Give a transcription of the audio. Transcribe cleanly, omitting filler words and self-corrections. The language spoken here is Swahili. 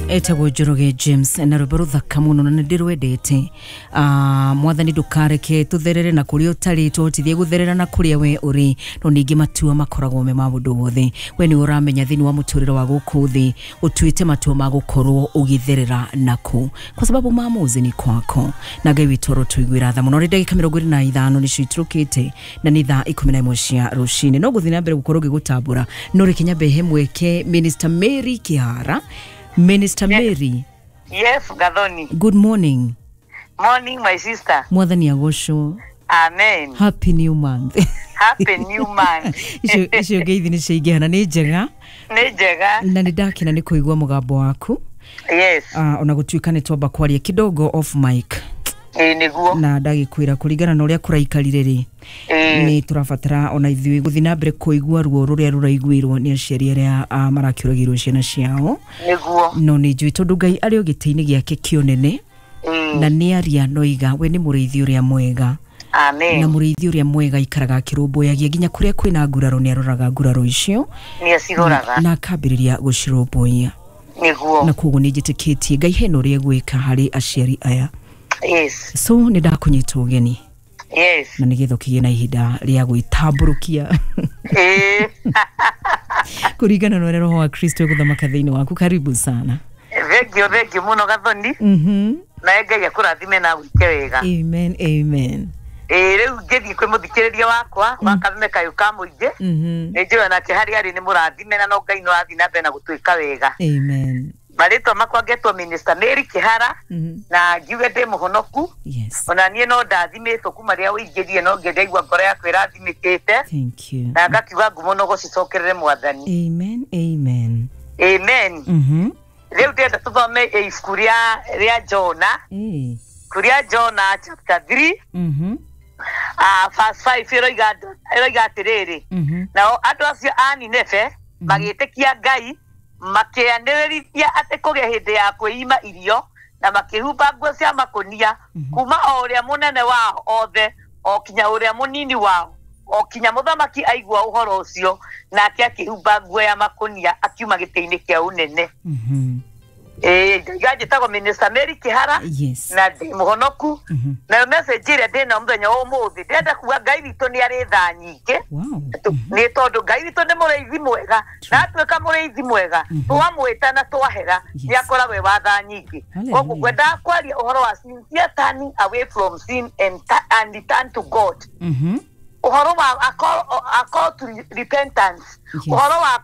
Etagwo Njoroge James na rwimbo thaka muno na ndirwendete mwathani ndukareke tutherere na kuri utari tutithie gutherera na kuria we uri no ningi matua makoragwo me maundu wothe we ni uramenya thini wa muturire wa guku thi utuite matua magukorwo ugitherera naku kwa sababu maamuzi ni kwako na Ngai witoro tuigwira tha muno ri ndagika 25 ni ciiturukite na ni thaa 11 cia rucini no guthina mbere gukorwo gigutambura no rikinya behe mweke Minister Mary Kihara. Minister Mary. Yes, Gathoni. Good morning. Morning, my sister. Mwathani agosho. Amen. Happy new month. Happy new month. Icio ngeithi ni ciingihana ni njega. Ni njega. Na ni ndakina ni kuigua mugambo waku. Yes. Ona gutuika ni twamba kwaria kidogo off mic. Niguo. Na ndagikwira kuringana na uria kuraikarire ri. Ni turafatara ona ithui guthina mbere kuigua ruo ruria ruraiguirwo ni aciari aria marakiuragirwo ciana ciao. Niguo. No ni njui tondu Ngai ari ogiteini giake kionene. Na ni aria noiga we ni muriithi uria mwega. Amen. Na muriithi uria mwega ikaraga kirumboyagia ginya kuria kwina nguraro ni aroraga nguraro icio. Ni aciroraga. Na akambiriria gucirumboya. Niguo. Na koguo ni njitikitie Ngai hena uria gwika hari aciari aya. Yes. So ni ndakunyita ugeni. Yes. Na nigetho kigie na ihinda ria gwitamburukia. Kurigana na roho wa Kristo guthamaka thiini waku karibu sana. Thank you muno Gathoni. Na Ngai akurathime na gwike wega. Amen, amen. Riu ngithi kwi muthikiriria wakwa wakathime kayu ka muingi. Ni njira nake hari ari ni murathime na no Ngai no athi na mbere na gutuika wega. Amen. Marito makwa ngetwo Minister Mary Kihara na ngiuge ndi muhonoku. Yes. Ona nie no ndathimitwo kuma ria uingirie no ngendeigua ngoro yaku irathimikite. Thank you. Na ngakiuga ngumo no gucicokerere mwathani. Amen, amen. Amen. Riu ndenda tuthome ibuku ria Jona. Kuria Jona chapter 3. Verse 5 iroiga atiriri. Nao andu acio a Nineve magitikia Ngai makianirithia ati kugia hindi ya kwima irio na makihumba nguo cia makonia kuma o uria munene wao othe o kinya uria munini wao o kinya muthamaki aigua uhoro ucio nake akihumba nguo ya makonia akiuma giteini kia unene. Gajitago Minister Mary Kihara. Yes. Na muhonoku. Na message ire ndina muthenya umuthi ndenda kuga Ngai witu ni ari tha nyingi. Wow. Ni tondu Ngai witu ni muriithi mwega na atweka muriithi mwega twamwita na twahera ni akoragwe wa tha nyingi. Koguo gwenda kwaria uhoro wa sincere turning away from sin and turn to God. Uhoro wa a call to repentance. Uhoro wa